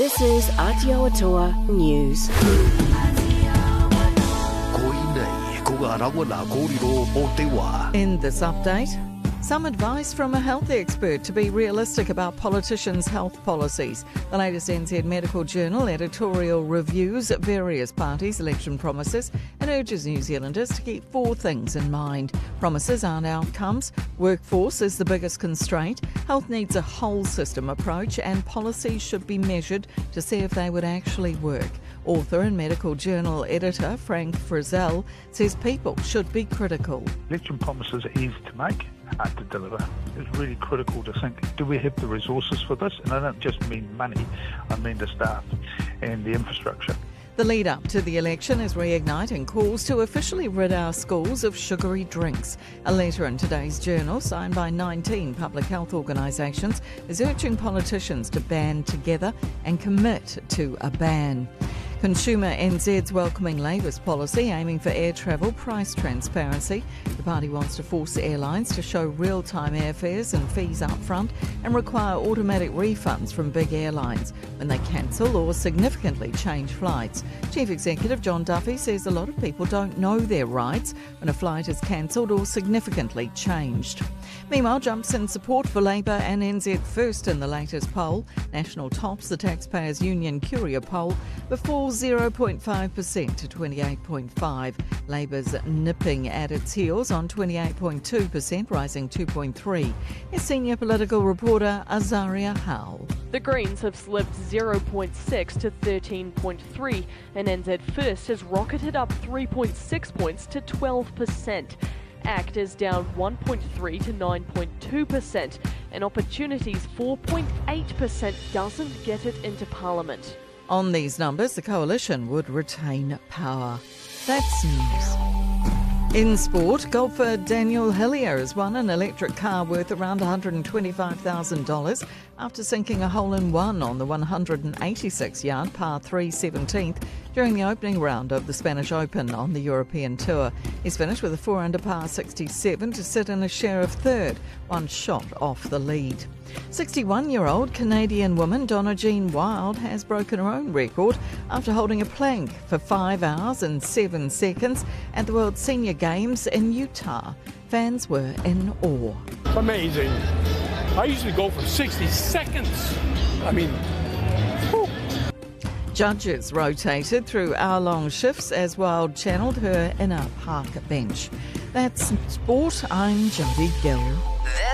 This is Aotearoa News. In this update, some advice from a health expert to be realistic about politicians' health policies. The latest NZ Medical Journal editorial reviews various parties' election promises and urges New Zealanders to keep four things in mind. Promises aren't outcomes, workforce is the biggest constraint, health needs a whole system approach, and policies should be measured to see if they would actually work. Author and Medical Journal editor Frank Frizzell says people should be critical. Election promises are easy to make, hard to deliver. It's really critical to think, do we have the resources for this? And I don't just mean money, I mean the staff and the infrastructure. The lead up to the election is reigniting calls to officially rid our schools of sugary drinks. A letter in today's Journal, signed by 19 public health organisations, is urging politicians to band together and commit to a ban. Consumer NZ's welcoming Labour's policy aiming for air travel price transparency. The party wants to force airlines to show real-time airfares and fees up front and require automatic refunds from big airlines when they cancel or significantly change flights. Chief Executive John Duffy says a lot of people don't know their rights when a flight is cancelled or significantly changed. Meanwhile, jumps in support for Labour and NZ First in the latest poll. National tops the Taxpayers Union Curia poll before 0.5% to 28.5%. Labour's nipping at its heels on 28.2%, rising 2.3%. Here's senior political reporter Azaria Howell. The Greens have slipped 0.6 to 13.3%, and NZ First has rocketed up 3.6 points to 12%. ACT is down 1.3 to 9.2%, and Opportunities 4.8% doesn't get it into Parliament. On these numbers, the coalition would retain power. That's news. In sport, golfer Daniel Hillier has won an electric car worth around $125,000 after sinking a hole-in-one on the 186-yard par 3 17th during the opening round of the Spanish Open on the European Tour. He's finished with a 4-under par 67 to sit in a share of third, one shot off the lead. 61-year-old Canadian woman Donna Jean Wild has broken her own record after holding a plank for 5 hours and 7 seconds at the World Senior Games in Utah. Fans were in awe. It's amazing. I usually go for 60 seconds. I mean, whew. Judges rotated through hour-long shifts as Wild channelled her inner park bench. That's sport. I'm Jodie Gill.